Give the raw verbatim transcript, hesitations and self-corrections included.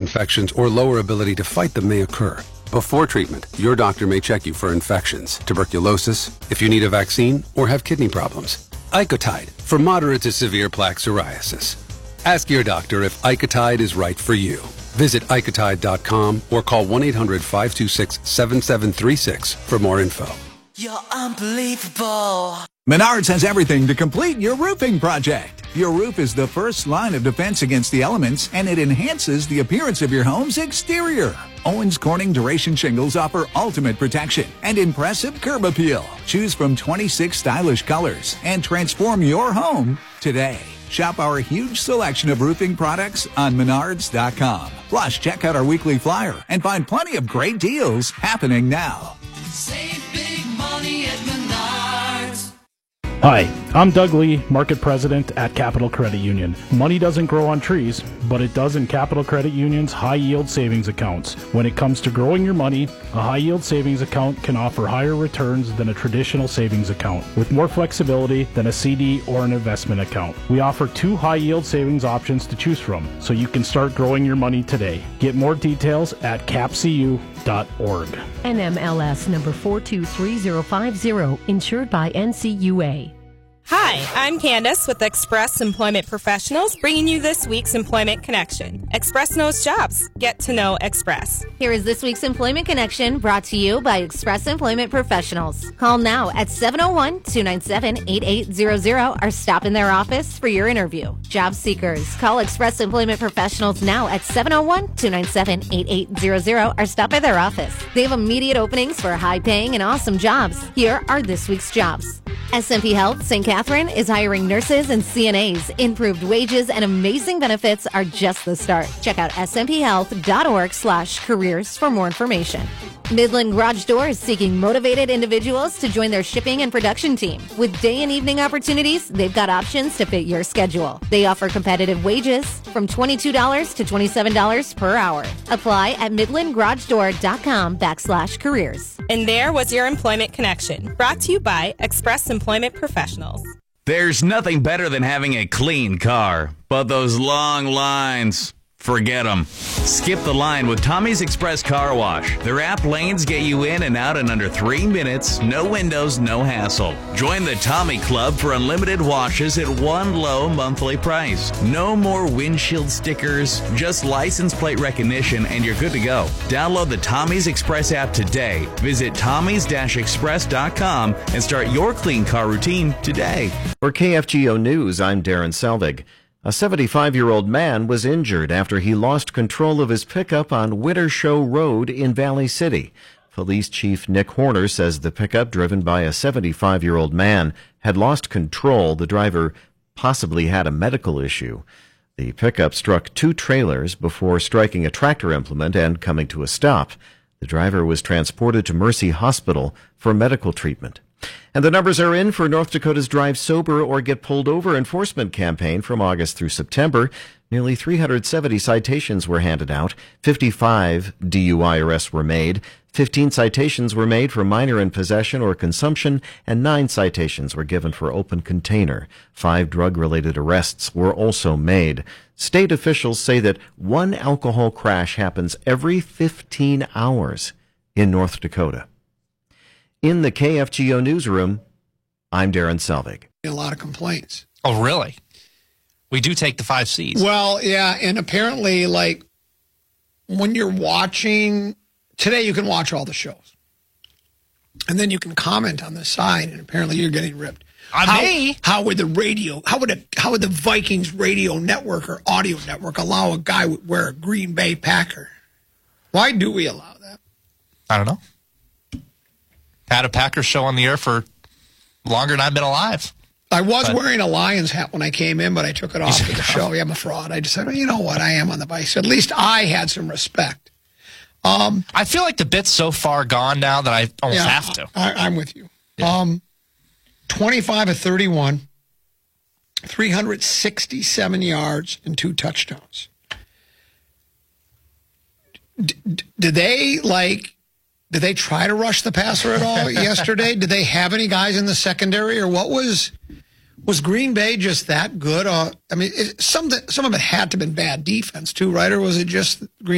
infections or lower ability to fight them may occur. Before treatment, your doctor may check you for infections, tuberculosis, if you need a vaccine, or have kidney problems. Icotide for moderate to severe plaque psoriasis. Ask your doctor if Icotide is right for you. Visit Icotide dot com or call one eight hundred five two six seven seven three six for more info. You're unbelievable. Menards has everything to complete your roofing project. Your roof is the first line of defense against the elements, and it enhances the appearance of your home's exterior. Owens Corning Duration Shingles offer ultimate protection and impressive curb appeal. Choose from twenty-six stylish colors and transform your home today. Shop our huge selection of roofing products on Menards dot com. Plus, check out our weekly flyer and find plenty of great deals happening now. Save big money at Menards. Hi, I'm Doug Lee, Market President at Capital Credit Union. Money doesn't grow on trees, but it does in Capital Credit Union's high-yield savings accounts. When it comes to growing your money, a high-yield savings account can offer higher returns than a traditional savings account, with more flexibility than a C D or an investment account. We offer two high-yield savings options to choose from, so you can start growing your money today. Get more details at cap c u dot org. N M L S number four two three zero five zero, insured by N C U A. Hi, I'm Candace with Express Employment Professionals, bringing you this week's Employment Connection. Express knows jobs. Get to know Express. Here is this week's Employment Connection, brought to you by Express Employment Professionals. Call now at seven oh one, two nine seven, eight eight zero zero or stop in their office for your interview. Job seekers, call Express Employment Professionals now at seven oh one, two nine seven, eight eight zero zero or stop by their office. They have immediate openings for high-paying and awesome jobs. Here are this week's jobs. S and P Health Saint Catherine is hiring nurses and C N As. Improved wages and amazing benefits are just the start. Check out s m p health dot org slash careers for more information. Midland Garage Door is seeking motivated individuals to join their shipping and production team. With day and evening opportunities, they've got options to fit your schedule. They offer competitive wages from twenty-two dollars to twenty-seven dollars per hour. Apply at midland garage door dot com backslash careers. And there was your Employment Connection, brought to you by Express Employment Professionals. There's nothing better than having a clean car, but those long lines, forget them. Skip the line with Tommy's Express Car Wash. Their app lanes get you in and out in under three minutes, no windows, no hassle. Join the Tommy Club for unlimited washes at one low monthly price. No more windshield stickers, just license plate recognition, and you're good to go. Download the Tommy's Express app today. Visit tommys dash express dot com and start your clean car routine today. For K F G O News, I'm Darren Selvig. A seventy-five-year-old man was injured after he lost control of his pickup on Winter Show Road in Valley City. Police Chief Nick Horner says the pickup, driven by a seventy-five-year-old man, had lost control. The driver possibly had a medical issue. The pickup struck two trailers before striking a tractor implement and coming to a stop. The driver was transported to Mercy Hospital for medical treatment. And the numbers are in for North Dakota's Drive Sober or Get Pulled Over enforcement campaign from August through September. Nearly three hundred seventy citations were handed out. fifty-five D U I arrests were made. fifteen citations were made for minor in possession or consumption, and nine citations were given for open container. Five drug-related arrests were also made. State officials say that one alcohol crash happens every fifteen hours in North Dakota. In the K F G O newsroom, I'm Darren Selvig. A lot of complaints. Oh, really? We do take the five C's. Well, yeah, and apparently, like, when you're watching, today you can watch all the shows. And then you can comment on the side, and apparently you're getting ripped. On how, me? How would the radio, how would, a, how would the Vikings radio network or audio network allow a guy to wear a Green Bay Packer? Why do we allow that? I don't know. Had a Packers show on the air for longer than I've been alive. I was but, wearing a Lions hat when I came in, but I took it off for the show. Yeah, I'm a fraud. I just said, well, you know what? I am on the bike. At least I had some respect. Um, I feel like the bit's so far gone now that I almost yeah, have to. I, I'm with you. Yeah. Um, twenty-five of thirty-one, three hundred sixty-seven yards and two touchdowns. D- d- did they, like... Did they try to rush the passer at all yesterday? Did they have any guys in the secondary, or what was was Green Bay just that good? Uh, I mean, it, some some of it had to have been bad defense too, right? Or was it just Green